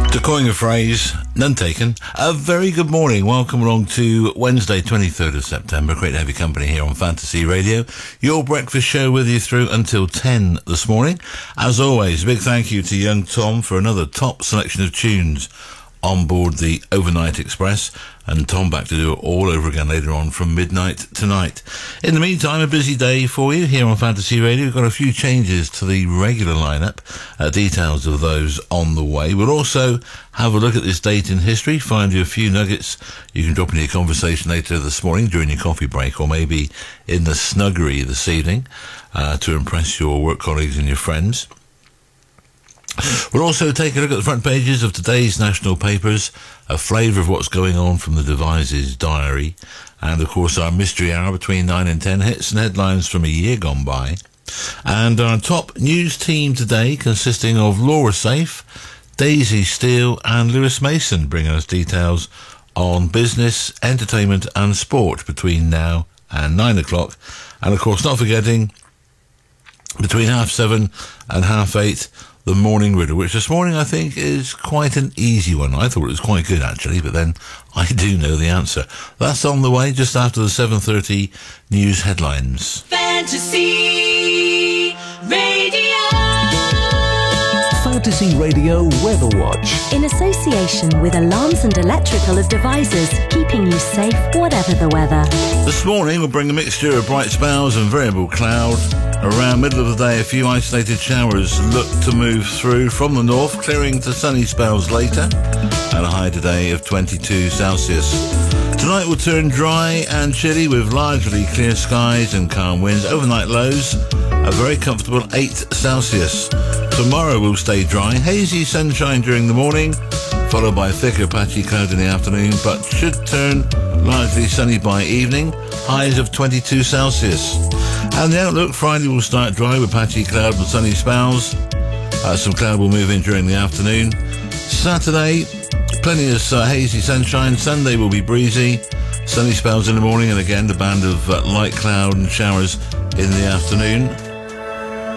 To coin a phrase, none taken. A very good morning. Welcome along to Wednesday, 23rd of September. Great to have your company here on Fantasy Radio. Your breakfast show with you through until 10 this morning. As always, a big thank you to young Tom for another top selection of tunes on board the Overnight Express, and Tom back to do it all over again later on from midnight tonight. In the meantime, a busy day for you here on Fantasy Radio. We've got a few changes to the regular lineup, details of those on the way. We'll also have a look at this date in history, find you a few nuggets you can drop into your conversation later this morning during your coffee break, or maybe in the snuggery this evening to impress your work colleagues and your friends. We'll also take a look at the front pages of today's national papers, a flavour of what's going on from the Devises diary, and of course our mystery hour between 9 and 10, hits and headlines from a year gone by. And our top news team today, consisting of Laura Safe, Daisy Steele and Lewis Mason, bring us details on business, entertainment and sport between now and 9 o'clock. And of course, not forgetting, between 7:30 and 8:30, the morning riddle, which this morning I think is quite an easy one. I thought it was quite good actually, but then I do know the answer. That's on the way just after the 7:30 news headlines. Fantasy Radio. Fantasy Radio Weather Watch. In association with Alarms and Electrical of Devices, keeping you safe whatever the weather. This morning we'll bring a mixture of bright spells and variable cloud. Around middle of the day, a few isolated showers look to move through from the north, clearing to sunny spells later, and a high today of 22 Celsius. Tonight will turn dry and chilly with largely clear skies and calm winds. Overnight lows, a very comfortable 8 Celsius. Tomorrow will stay dry, hazy sunshine during the morning, followed by thicker patchy cloud in the afternoon, but should turn largely sunny by evening, highs of 22 Celsius. And the outlook, Friday will start dry with patchy cloud and sunny spells. Some cloud will move in during the afternoon. Saturday, plenty of hazy sunshine. Sunday will be breezy, sunny spells in the morning, and again the band of light cloud and showers in the afternoon.